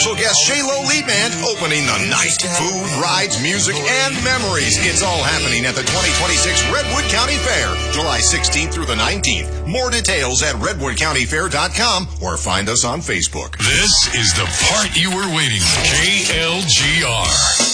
Special guest J-Lo Lee Band opening the night. Food, rides, music, and memories. It's all happening at the 2026 Redwood County Fair, July 16th through the 19th. More details at redwoodcountyfair.com or find us on Facebook. This is the part you were waiting for. KLGR.